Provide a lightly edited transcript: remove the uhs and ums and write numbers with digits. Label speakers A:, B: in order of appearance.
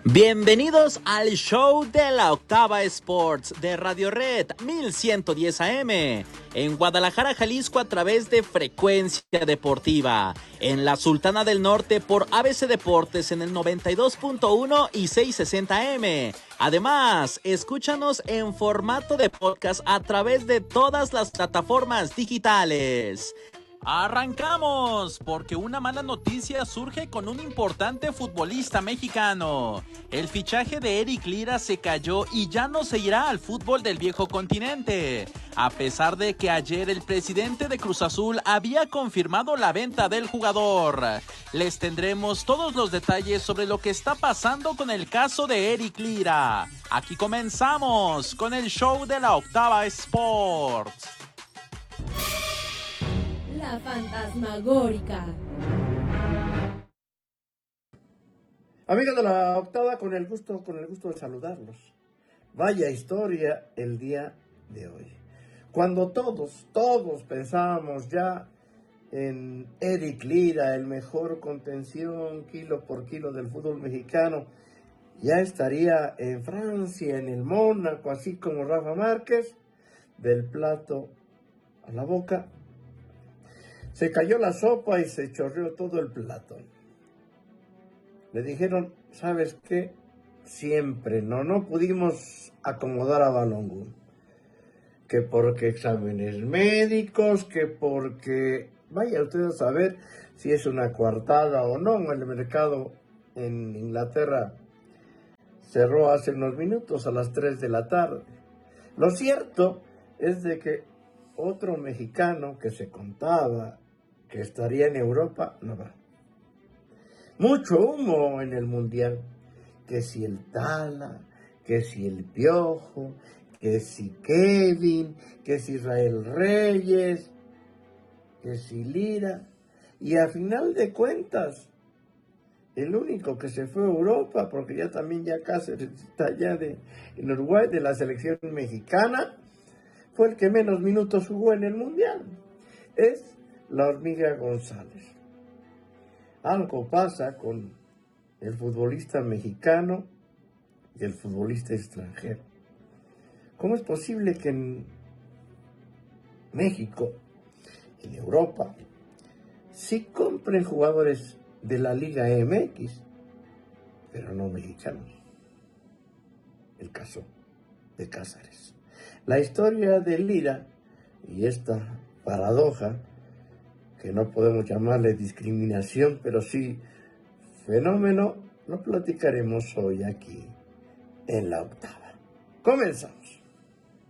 A: Bienvenidos al show de la Octava Sports de Radio Red 1110 AM en Guadalajara, Jalisco a través de Frecuencia Deportiva, en la Sultana del Norte por ABC Deportes en el 92.1 y 660 AM. Además, escúchanos en formato de podcast a través de todas las plataformas digitales. ¡Arrancamos! Porque una mala noticia surge con un importante futbolista mexicano. El fichaje de Eric Lira se cayó y ya no se irá al fútbol del viejo continente. A pesar de que ayer el presidente de Cruz Azul había confirmado la venta del jugador. Les tendremos todos los detalles sobre lo que está pasando con el caso de Eric Lira. Aquí comenzamos con el show de la Octava Sports.
B: La fantasmagórica.
C: Amigos de la Octava, con el gusto de saludarlos. Vaya historia el día de hoy. Cuando todos pensábamos ya en Eric Lira, el mejor contención kilo por kilo del fútbol mexicano, ya estaría en Francia, en el Mónaco, así como Rafa Márquez, del plato a la boca. Se cayó la sopa y se chorreó todo el plato. Le dijeron, ¿sabes qué? Siempre no pudimos acomodar a Balogun. Que porque exámenes médicos, que porque... Vaya usted a saber si es una coartada o no. El mercado en Inglaterra cerró hace unos minutos a las 3 de la tarde. Lo cierto es de que otro mexicano que se contaba que estaría en Europa, no va. Mucho humo en el Mundial. Que si el Tala, que si el Piojo, que si Kevin, que si Israel Reyes, que si Lira. Y a final de cuentas, el único que se fue a Europa, porque ya Cáceres está allá en Uruguay, de la selección mexicana, fue el que menos minutos jugó en el Mundial. Es la Hormiga González. Algo pasa con el futbolista mexicano y el futbolista extranjero. ¿Cómo es posible que en México, en Europa, sí compren jugadores de la Liga MX, pero no mexicanos? El caso de Cáceres. La historia de Lira y esta paradoja, que no podemos llamarle discriminación, pero sí fenómeno, lo platicaremos hoy aquí en la Octava. Comenzamos.